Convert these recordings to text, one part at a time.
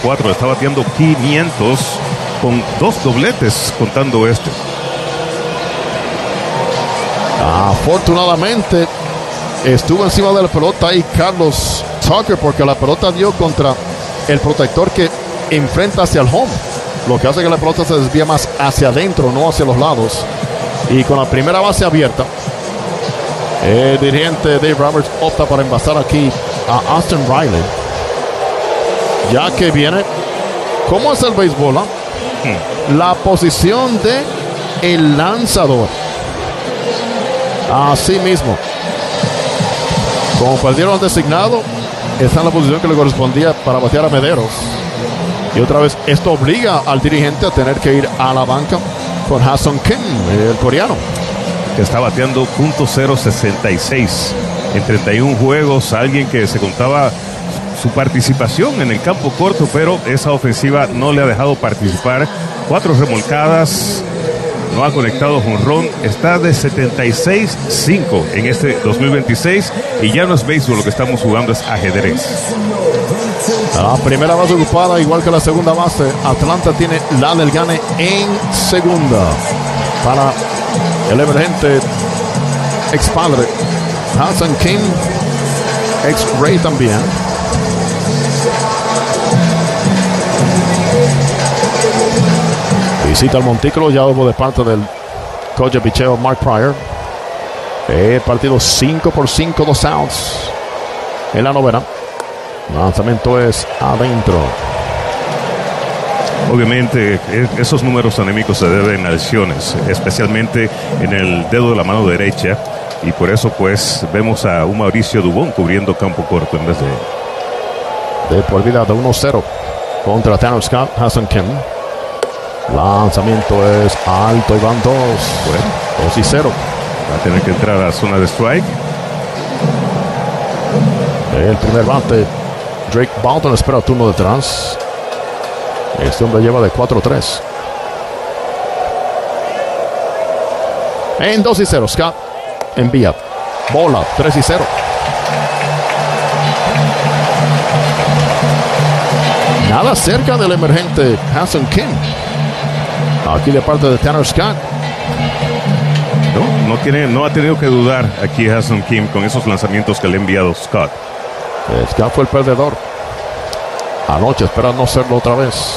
4, está bateando 500 con 2 dobletes contando este. Afortunadamente estuvo encima de la pelota y Carlos Tucker, porque la pelota dio contra el protector que enfrenta hacia el home, lo que hace que la pelota se desvía más hacia adentro, no hacia los lados. Y con la primera base abierta, el dirigente Dave Roberts opta para envasar aquí a Austin Riley, ya que viene, ¿cómo es el béisbol? La posición de el lanzador. Así mismo, como perdieron el designado, está en la posición que le correspondía para batear a Mederos. Y otra vez esto obliga al dirigente a tener que ir a la banca con Ha-Seong Kim, el coreano, que está bateando .066 en 31 juegos. Alguien que se contaba su participación en el campo corto, pero esa ofensiva no le ha dejado participar. 4 remolcadas, no ha conectado jonrón, está de 76-5 en este 2026 y ya no es béisbol, lo que estamos jugando es ajedrez. La primera base ocupada, igual que la segunda base. Atlanta tiene la del gane en segunda para el emergente ex padre Ha-Seong Kim, ex Ray también. Visita el montículo, ya hubo de parte del coach de picheo Mark Pryor. El partido 5-por-5, 2 outs en la novena. Lanzamiento es adentro. Obviamente esos números anémicos se deben a lesiones, especialmente en el dedo de la mano derecha, y por eso pues vemos a un Mauricio Dubón cubriendo campo corto en vez de por vida de 1-0 contra Tanner Scott. Ha-Seong Kim, lanzamiento es alto y van 2. Bueno, 2-0. Va a tener que entrar a la zona de strike. El primer bate, Drake Balton, espera el turno detrás. Este hombre lleva de 4-3. En 2-0, Scott envía bola, 3-0. Nada cerca del emergente Ha-Seong Kim. Aquí de parte de Tanner Scott. No ha tenido que dudar aquí Ha-Seong Kim con esos lanzamientos que le ha enviado Scott. Scott fue el perdedor anoche, espera no serlo otra vez.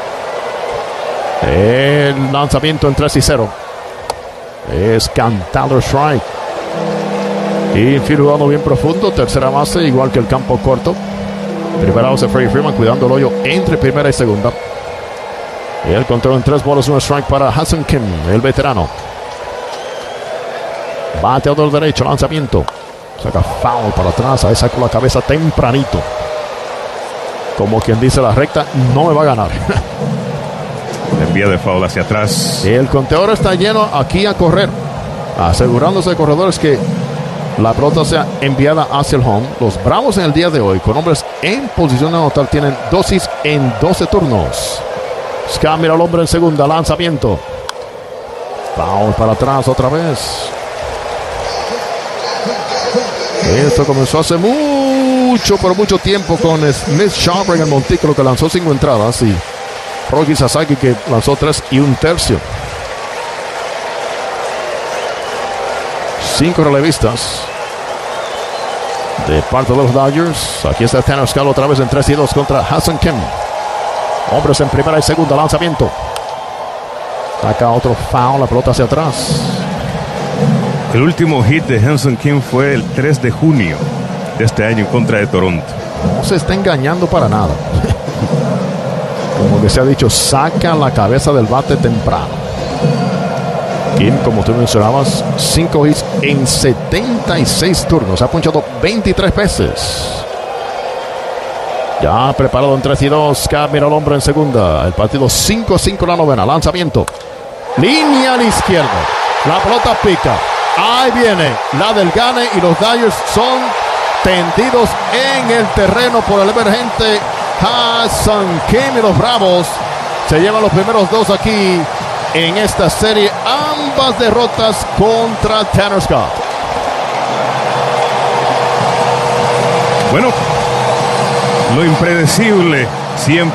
El lanzamiento en 3-0 es cantado strike. Infiltrado bien profundo, tercera base, igual que el campo corto. Primera base Freddie Freeman cuidando el hoyo entre primera y segunda. Y el conteo en 3 bolas, 1 strike para Ha-Seong Kim, el veterano. Bateador derecho, lanzamiento. Saca foul para atrás, ahí sacó la cabeza tempranito. Como quien dice, la recta no me va a ganar. Envía de foul hacia atrás. El conteador está lleno aquí a correr, asegurándose de corredores que la pelota sea enviada hacia el home. Los Bravos en el día de hoy, con hombres en posición de anotar, tienen dosis en 12 turnos. Scott mira al hombre en segunda, lanzamiento. Foul para atrás otra vez. Esto comenzó hace mucho tiempo con Smith Sharper en el montículo, que lanzó 5 entradas, y Rocky Sasaki, que lanzó 3 1/3. 5 relevistas de parte de los Dodgers. Aquí está Tanner Scott otra vez en 3-2 contra Ha-Seong Kim. Hombres en primera y segunda, lanzamiento. Saca otro foul, la pelota hacia atrás. El último hit de Ha-Seong Kim fue el 3 de junio de este año en contra de Toronto. No se está engañando para nada. Como que se ha dicho, saca la cabeza del bate temprano. Kim, como tú mencionabas, 5 hits en 76 turnos. Ha ponchado 23 veces. Ya preparado en 3-2. Scott mira al hombre en segunda. El partido 5-5 en la novena. Lanzamiento. Línea a la izquierda. La pelota pica. Ahí viene la del gane y los Dodgers son tendidos en el terreno por el emergente Ha-Seong Kim, y los Bravos se llevan los primeros 2 aquí en esta serie. Ambas derrotas contra Tanner Scott. Bueno, lo impredecible siempre